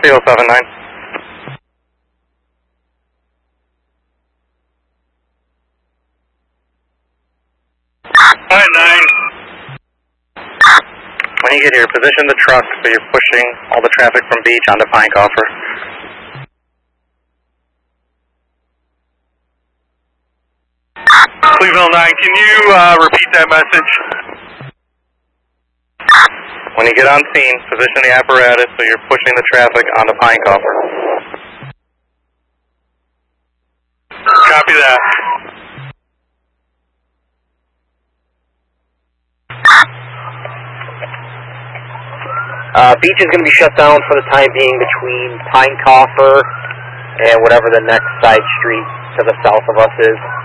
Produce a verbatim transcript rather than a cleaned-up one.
zero seven nine. nine nine. When you get here, position the truck so you're pushing all the traffic from Beach onto Pinecoffer. Cleveland nine, can you uh, repeat that message? When you get on scene, position the apparatus so you're pushing the traffic onto Pinecoffer. Copy that. Uh, Beach is going to be shut down for the time being between Pinecoffer and whatever the next side street to the south of us is.